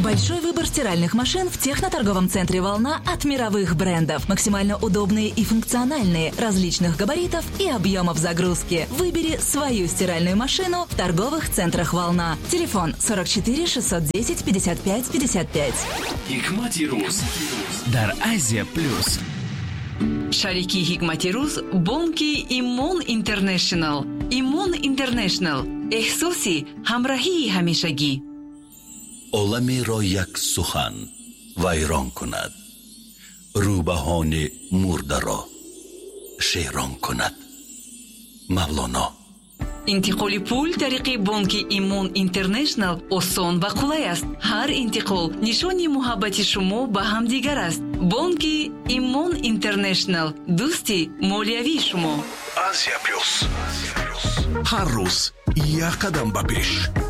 Большой выбор стиральных машин в техноторговом центре «Волна» от мировых брендов. Максимально удобные и функциональные, различных габаритов и объемов загрузки. Выбери свою стиральную машину в торговых центрах «Волна». Телефон 44 610 55 55. Hikmati Ruz дар Азия Плюс. Шарики Hikmati Ruz бонки Имон Интернешнл. Имон Интернешнл. احساسی همراهی همیشگی. عالمی را یک سخن ویران کند، روبهان مرده را شیران کند. مولانا. انتقال پول طریق بانک ایمون اینترنشنل آسان و قولای است. هر انتقال نشانی محبت شما به هم دیگر است. بانک ایمون اینترنشنل، دوستی مالیوی شما. آسیا پلوس. هر روز یک قدم به پیش.